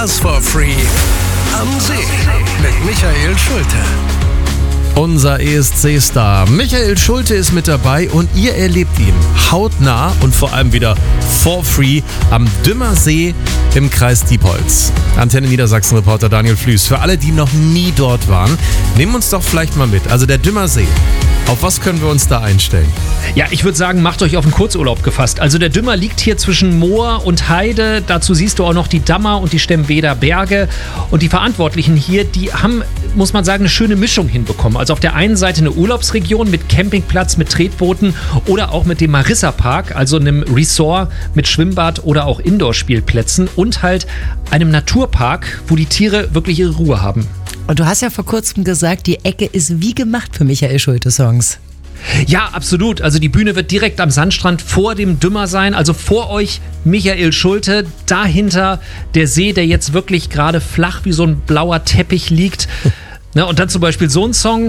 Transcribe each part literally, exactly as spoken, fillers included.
Stars for Free am See mit Michael Schulte. Unser E S C-Star Michael Schulte ist mit dabei und ihr erlebt ihn hautnah und vor allem wieder for free am Dümmersee im Kreis Diepholz. Antenne Niedersachsen-Reporter Daniel Flüß. Für alle, die noch nie dort waren, nehmen uns doch vielleicht mal mit. Also der Dümmersee. Auf was können wir uns da einstellen? Ja, ich würde sagen, macht euch auf einen Kurzurlaub gefasst. Also der Dümmer liegt hier zwischen Moor und Heide. Dazu siehst du auch noch die Dammer und die Stemweder Berge. Und die Verantwortlichen hier, die haben, muss man sagen, eine schöne Mischung hinbekommen. Also auf der einen Seite eine Urlaubsregion mit Campingplatz, mit Tretbooten oder auch mit dem Marissa Park, also einem Resort mit Schwimmbad oder auch Indoor-Spielplätzen und halt einem Naturpark, wo die Tiere wirklich ihre Ruhe haben. Und du hast ja vor kurzem gesagt, die Ecke ist wie gemacht für Michael Schulte-Songs. Ja, absolut. Also die Bühne wird direkt am Sandstrand vor dem Dümmer sein. Also vor euch Michael Schulte, dahinter der See, der jetzt wirklich gerade flach wie so ein blauer Teppich liegt. Na, und dann zum Beispiel so ein Song.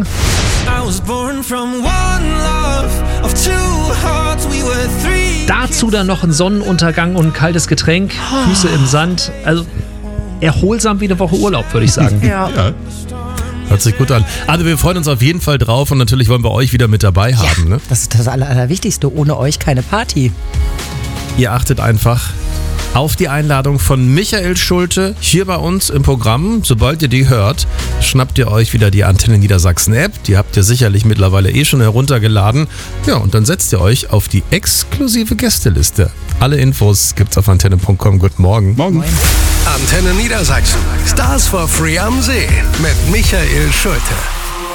Dazu dann noch ein Sonnenuntergang und ein kaltes Getränk, Füße im Sand. Also erholsam wie eine Woche Urlaub, würde ich sagen. Ja. Ja. Hört sich gut an. Also wir freuen uns auf jeden Fall drauf und natürlich wollen wir euch wieder mit dabei haben. Ja, ne? das ist das Aller, Allerwichtigste. Ohne euch keine Party. Ihr achtet einfach auf die Einladung von Michael Schulte hier bei uns im Programm. Sobald ihr die hört, schnappt ihr euch wieder die Antenne Niedersachsen App. Die habt ihr sicherlich mittlerweile eh schon heruntergeladen. Ja, und dann setzt ihr euch auf die exklusive Gästeliste. Alle Infos gibt's auf antenne punkt com. Guten Morgen. Morgen. Antenne Niedersachsen. Stars for Free am See mit Michael Schulte.